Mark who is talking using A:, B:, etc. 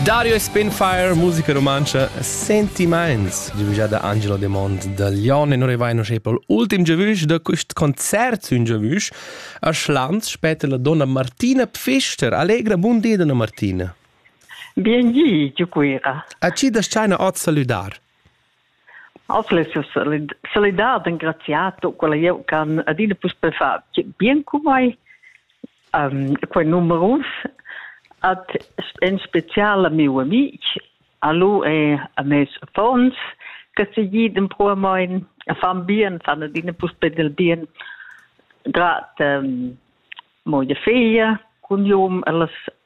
A: Dario Spinfire, musica romancia Sentiments, già da Angelo De Mont da Lione, non vai no schepel ultim giavusch da quest concert un giavusch a Schlanz, später la donna Martina Pfister. Allegra, buon dia donna Martina.
B: Bienvenue, Giuquira.
A: A ci da China ot saludar.
B: Ausle solidar ringraziato quella io can adina pus per fa bien come quei numerus ad in speciale mio amic a lui e a mes fons che si giden pro mein fan bien fan adina pus per del bien grat moje feia cunium alles